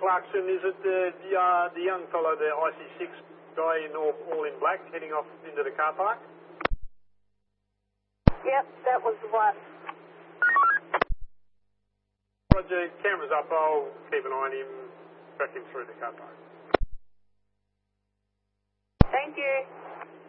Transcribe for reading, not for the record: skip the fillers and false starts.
Clarkson, is it the young fellow, the IC6 guy in all in black, heading off into the car park? Yep, that was the one. Roger, camera's up. I'll keep an eye on him, track him through the car park. Thank you.